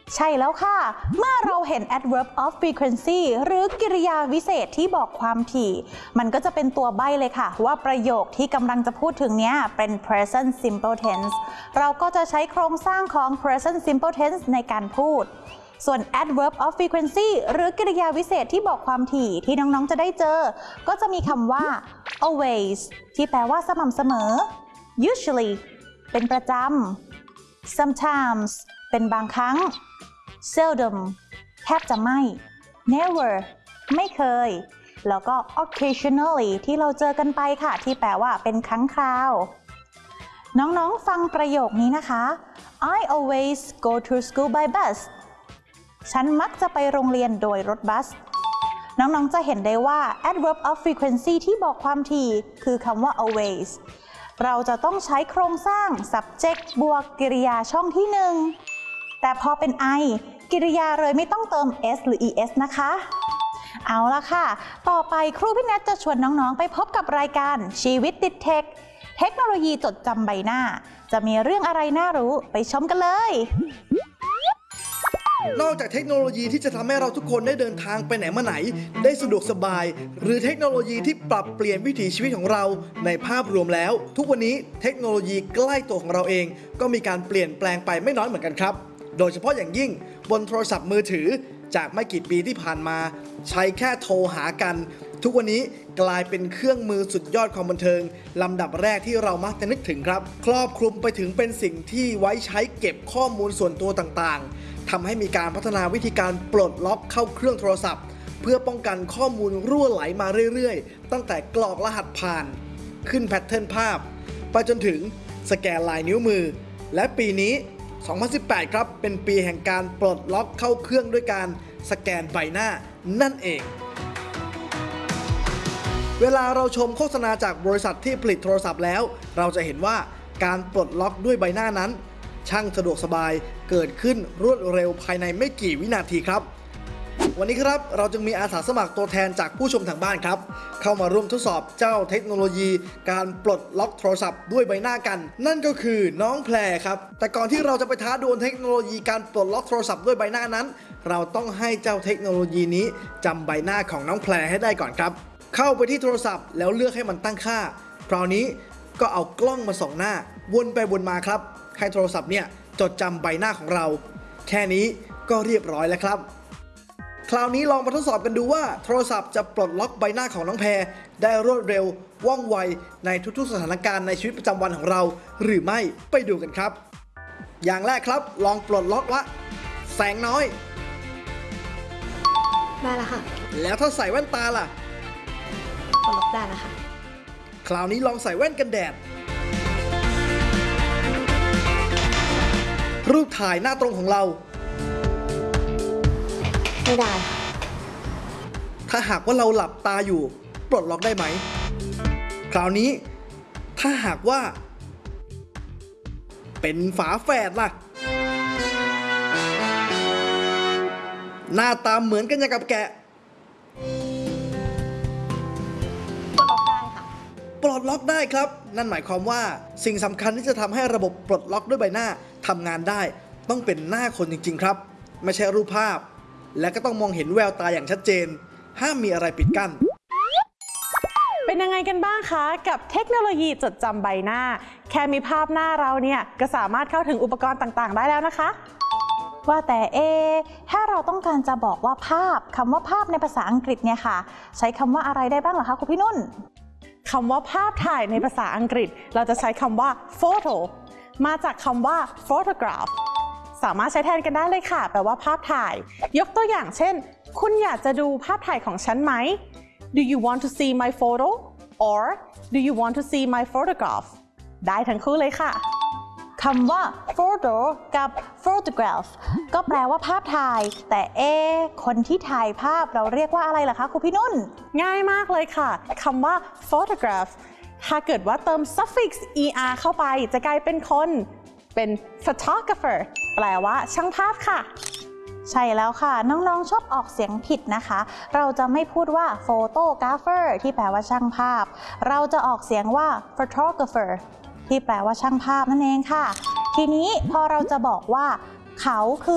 ใช่แล้วค่ะเมื่อเราเห็น adverb of frequency หรือกริยาวิเศษที่บอกความถี่มันก็จะเป็นตัวใบ้เลยค่ะว่าประโยคที่กำลังจะพูดถึงเนี้ยเป็น present simple tense เราก็จะใช้โครงสร้างของ present simple tense ในการพูดส่วน adverb of frequency หรือกริยาวิเศษที่บอกความถี่ที่น้องๆจะได้เจอก็จะมีคำว่า always ที่แปลว่าสม่ำเสมอ usually เป็นประจำ sometimes เป็นบางครั้ง seldom แทบจะไม่ never ไม่เคยแล้วก็ occasionally ที่เราเจอกันไปค่ะที่แปลว่าเป็นครั้งคราวน้องๆฟังประโยคนี้นะคะ I always go to school by bus ฉันมักจะไปโรงเรียนโดยรถบัสน้องๆจะเห็นได้ว่า adverb of frequency ที่บอกความถี่คือคำว่า always เราจะต้องใช้โครงสร้าง subject บวกกริยาช่องที่หนึ่งแต่พอเป็น I กริยาเลยไม่ต้องเติม s หรือ es นะคะเอาละค่ะต่อไปครูพี่แนทจะชวนน้องๆไปพบกับรายการชีวิตติดเทคเทคโนโลยีจดจำใบหน้าจะมีเรื่องอะไรน่ารู้ไปชมกันเลยนอกจากเทคโนโลยีที่จะทำให้เราทุกคนได้เดินทางไปไหนมาไหนได้สะดวกสบายหรือเทคโนโลยีที่ปรับเปลี่ยนวิถีชีวิตของเราในภาพรวมแล้วทุกวันนี้เทคโนโลยีใกล้ตัวของเราเองก็มีการเปลี่ยนแปลงไปไม่น้อยเหมือนกันครับโดยเฉพาะอย่างยิ่งบนโทรศัพท์มือถือจากไม่กี่ปีที่ผ่านมาใช้แค่โทรหากันทุกวันนี้กลายเป็นเครื่องมือสุดยอดความบันเทิงลำดับแรกที่เรามักจะนึกถึงครับครอบคลุมไปถึงเป็นสิ่งที่ไว้ใช้เก็บข้อมูลส่วนตัวต่างๆทำให้มีการพัฒนาวิธีการปลดล็อกเข้าเครื่องโทรศัพท์เพื่อป้องกันข้อมูลรั่วไหลมาเรื่อยๆตั้งแต่กรอกรหัสผ่านขึ้นแพทเทิร์นภาพไปจนถึงสแกนลายนิ้วมือและปีนี้2018 ครับเป็นปีแห่งการปลดล็อกเข้าเครื่องด้วยการสแกนใบหน้านั่นเองเวลาเราชมโฆษณาจากบริษัทที่ผลิตโทรศัพท์แล้วเราจะเห็นว่าการปลดล็อกด้วยใบหน้านั้นช่างสะดวกสบายเกิดขึ้นรวดเร็วภายในไม่กี่วินาทีครับวันนี้ครับเราจึงมีอาสาสมัครตัวแทนจากผู้ชมทางบ้านครับเข้ามาร่วมทดสอบเจ้าเทคโนโลยีการปลดล็อกโทรศัพท์ด้วยใบหน้ากันนั่นก็คือน้องแพรครับแต่ก่อนที่เราจะไปท้าดวลเทคโนโลยีการปลดล็อกโทรศัพท์ด้วยใบหน้านั้นเราต้องให้เจ้าเทคโนโลยีนี้จำใบหน้าของน้องแพรให้ได้ก่อนครับเข้าไปที่โทรศัพท์แล้วเลือกให้มันตั้งค่าคราวนี้ก็เอากล้องมาส่องหน้าวนไปวนมาครับให้โทรศัพท์เนี่ยจดจำใบหน้าของเราแค่นี้ก็เรียบร้อยแล้วครับคราวนี้ลองมาทดสอบกันดูว่าโทรศัพท์จะปลดล็อกใบหน้าของน้องแพรได้รวดเร็วว่องไวในทุกๆสถานการณ์ในชีวิตประจำวันของเราหรือไม่ไปดูกันครับอย่างแรกครับลองปลดล็อกละแสงน้อยได้แล้วค่ะแล้วถ้าใส่แว่นตาล่ะปลดล็อกได้แล้วค่ะคราวนี้ลองใส่แว่นกันแดดรูปถ่ายหน้าตรงของเราไม่ได้ถ้าหากว่าเราหลับตาอยู่ปลดล็อกได้ไหมคราวนี้ถ้าหากว่าเป็นฝาแฝดล่ะหน้าตาเหมือนกันอย่างกับแกะปลดล็อกได้ค่ะปลดล็อกได้ครับนั่นหมายความว่าสิ่งสำคัญที่จะทำให้ระบบปลดล็อกด้วยใบหน้าทำงานได้ต้องเป็นหน้าคนจริงๆครับไม่ใช่รูปภาพและก็ต้องมองเห็นแววตาอย่างชัดเจนห้ามมีอะไรปิดกั้นเป็นยังไงกันบ้างคะกับเทคโนโลยีจดจำใบหน้าแค่มีภาพหน้าเราเนี่ยก็สามารถเข้าถึงอุปกรณ์ต่างๆได้แล้วนะคะว่าแต่ถ้าเราต้องการจะบอกว่าภาพคำว่าภาพในภาษาอังกฤษเนี่ยค่ะใช้คำว่าอะไรได้บ้างเหรอคะคุณพี่นุ่นคำว่าภาพถ่ายในภาษาอังกฤษเราจะใช้คำว่า photo มาจากคำว่า photographสามารถใช้แทนกันได้เลยค่ะแปลว่าภาพถ่ายยกตัวอย่างเช่นคุณอยากจะดูภาพถ่ายของฉันไหม Do you want to see my photo or Do you want to see my photograph ได้ทั้งคู่เลยค่ะคำว่า photo กับ photograph ก็แปลว่าภาพถ่ายแต่คนที่ถ่ายภาพเราเรียกว่าอะไรล่ะคะครูพี่นุ่นง่ายมากเลยค่ะคำว่า photograph ถ้าเกิดว่าเติม suffix er เข้าไปจะกลายเป็นคนเป็น photographer แปลว่าช่างภาพค่ะใช่แล้วค่ะน้องๆชอบออกเสียงผิดนะคะเราจะไม่พูดว่า photographer ที่แปลว่าช่างภาพเราจะออกเสียงว่า photographer ที่แปลว่าช่างภาพนั่นเองค่ะทีนี้พอเราจะบอกว่าเขาคือ